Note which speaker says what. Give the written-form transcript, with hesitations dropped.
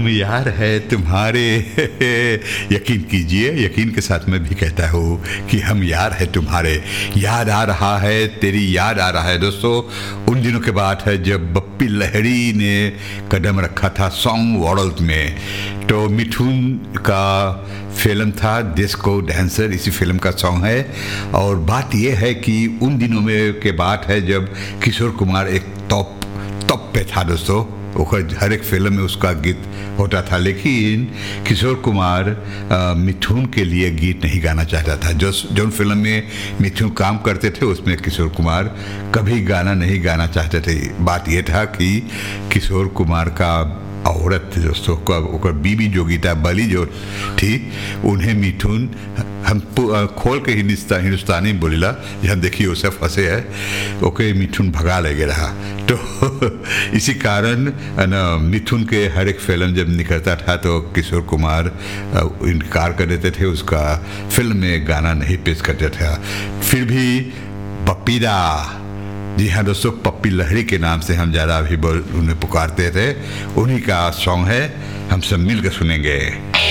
Speaker 1: यार है तुम्हारे। यकीन कीजिए, यकीन के साथ मैं भी कहता हूँ कि हम यार है तुम्हारे। याद आ रहा है, तेरी याद आ रहा है दोस्तों। उन दिनों के बात है जब बप्पी लहरी ने कदम रखा था सॉन्ग वर्ल्ड में। तो मिठुन का फिल्म था डिस्को डांसर, इसी फिल्म का सॉन्ग है। और बात यह है कि उन दिनों में के बात है जब किशोर कुमार एक टॉप पे था दोस्तों। हर एक फिल्म में उसका गीत होता था, लेकिन किशोर कुमार मिठुन के लिए गीत नहीं गाना चाहता था। जो फिल्म में मिठुन काम करते थे उसमें किशोर कुमार कभी गाना नहीं गाना चाहते थे। बात यह था कि किशोर कुमार का औरत दोस्तों का बीबी जोगिता बली जो थी, उन्हें मिठुन हम खोल के हिंदुस्तानी बोलिला जहाँ देखिए वो सब फंसे है, ओके मिठुन भगा लगे रहा। तो इसी कारण मिठुन के हर एक फिल्म जब निकलता था तो किशोर कुमार इनकार कर देते थे, उसका फिल्म में गाना नहीं पेश करते थे। फिर भी पप्पीदा, जी हाँ दोस्तों, पप्पी लहरी के नाम से हम ज़्यादा अभी उन्हें पुकारते थे, उन्हीं का सॉन्ग है, हम सब मिलकर सुनेंगे।